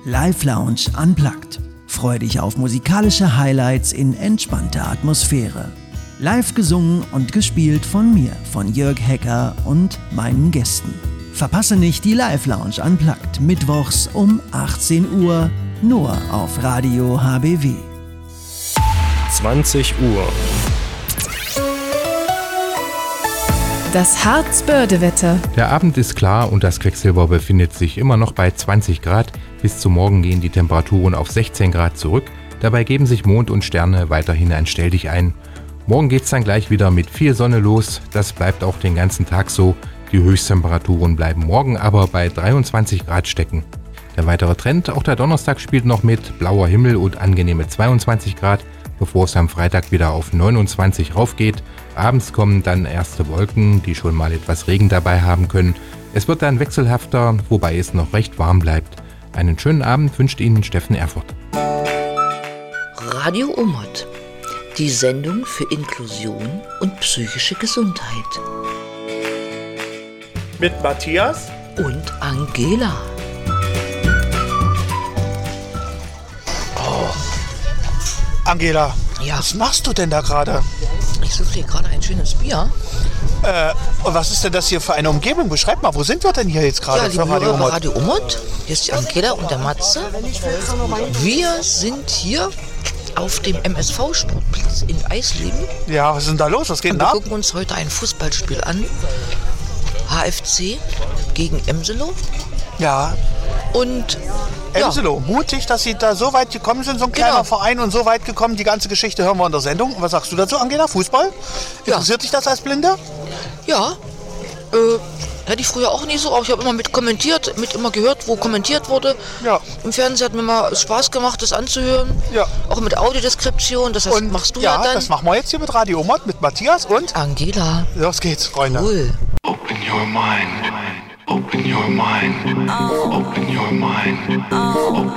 Live Lounge Unplugged. Freu dich auf musikalische Highlights in entspannter Atmosphäre. Live gesungen und gespielt von mir, von Jörg Hecker und meinen Gästen. Verpasse nicht die Live Lounge Unplugged mittwochs um 18 Uhr, nur auf Radio HBW. 20 Uhr. Das Harzbörde-Wetter. Der Abend ist klar und das Quecksilber befindet sich immer noch bei 20 Grad. Bis zum Morgen gehen die Temperaturen auf 16 Grad zurück. Dabei geben sich Mond und Sterne weiterhin ein Stelldich ein. Morgen geht's dann gleich wieder mit viel Sonne los. Das bleibt auch den ganzen Tag so. Die Höchsttemperaturen bleiben morgen aber bei 23 Grad stecken. Der weitere Trend, auch der Donnerstag spielt noch mit. Blauer Himmel und angenehme 22 Grad, bevor es am Freitag wieder auf 29 raufgeht. Abends kommen dann erste Wolken, die schon mal etwas Regen dabei haben können. Es wird dann wechselhafter, wobei es noch recht warm bleibt. Einen schönen Abend wünscht Ihnen Steffen Erfurt. Radio Omot, die Sendung für Inklusion und psychische Gesundheit. Mit Matthias und Angela. Oh. Angela, ja. Was machst du denn da gerade? Ich souffliere gerade ein schönes Bier. Und was ist denn das hier für eine Umgebung? Beschreib mal, wo sind wir denn hier jetzt gerade? Ja, liebe Hörer, Radio Omot. Hier ist die Angela und der Matze. Wir sind hier auf dem MSV-Sportplatz in Eisleben. Ja, was ist denn da los? Was geht denn da? Wir gucken uns heute ein Fußballspiel an. HFC gegen Emselo. Ja. Und Emselo, mutig, dass sie da so weit gekommen sind, so ein kleiner Verein und so weit gekommen. Die ganze Geschichte hören wir in der Sendung. Was sagst du dazu, Angela? Fußball? Interessiert dich das als Blinde? Ja. Hätte ich früher auch nie so, aber ich habe immer mit kommentiert, immer gehört, wo kommentiert wurde. Ja. Im Fernsehen hat mir mal Spaß gemacht, das anzuhören. Ja. Auch mit Audiodeskription, das heißt, und machst du ja dann. Ja, das machen wir jetzt hier mit Radio Omot, mit Matthias und Angela. Los geht's, Freunde. Cool. Open your mind. Open your mind. Open your mind. Open